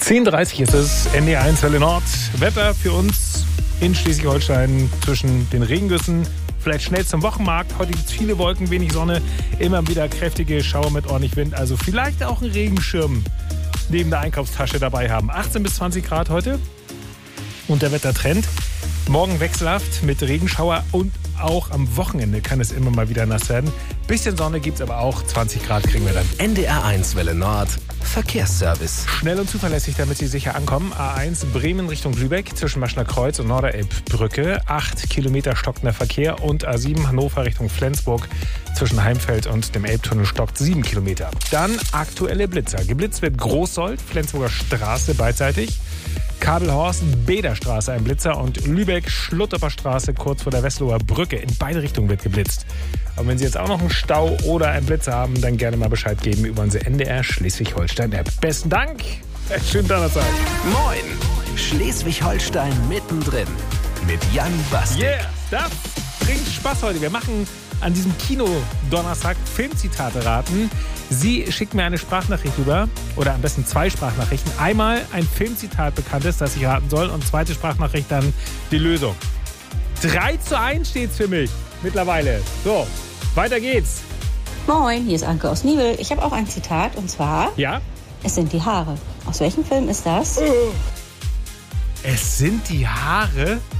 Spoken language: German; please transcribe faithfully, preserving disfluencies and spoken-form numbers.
zehn Uhr dreißig ist es, N D R eins Welle Nord. Wetter für uns in Schleswig-Holstein zwischen den Regengüssen. Vielleicht schnell zum Wochenmarkt. Heute gibt es viele Wolken, wenig Sonne, immer wieder kräftige Schauer mit ordentlich Wind. Also vielleicht auch einen Regenschirm neben der Einkaufstasche dabei haben. achtzehn bis zwanzig Grad heute und der Wettertrend. Morgen wechselhaft mit Regenschauer und auch am Wochenende kann es immer mal wieder nass werden. Bisschen Sonne gibt es aber auch, zwanzig Grad kriegen wir dann. N D R eins Welle Nord, Verkehrsservice. Schnell und zuverlässig, damit Sie sicher ankommen. A eins Bremen Richtung Lübeck zwischen Maschner Kreuz und Norderelbbrücke. acht Kilometer stockender Verkehr. Und A sieben Hannover Richtung Flensburg zwischen Heimfeld und dem Elbtunnel stockt sieben Kilometer. Dann aktuelle Blitzer. Geblitzt wird Großsold, Flensburger Straße beidseitig. Kabelhorst, Bäderstraße ein Blitzer und Lübeck, Schlutterper Straße kurz vor der Westloher Brücke. In beide Richtungen wird geblitzt. Und wenn Sie jetzt auch noch einen Stau oder einen Blitzer haben, dann gerne mal Bescheid geben über unsere N D R Schleswig-Holstein-App. Besten Dank. Schönen Donnerstag. Moin. Schleswig-Holstein mittendrin. Mit Jan Bastik. Yeah, das bringt Spaß heute. Wir machen an diesem Kino-Donnerstag Filmzitate raten. Sie schickt mir eine Sprachnachricht rüber, oder am besten zwei Sprachnachrichten. Einmal ein Filmzitat bekanntes, das ich raten soll, und zweite Sprachnachricht dann die Lösung. drei zu eins steht's für mich mittlerweile. So, weiter geht's. Moin, hier ist Anke aus Nibel. Ich habe auch ein Zitat, und zwar: Ja? Es sind die Haare. Aus welchem Film ist das? Es sind die Haare?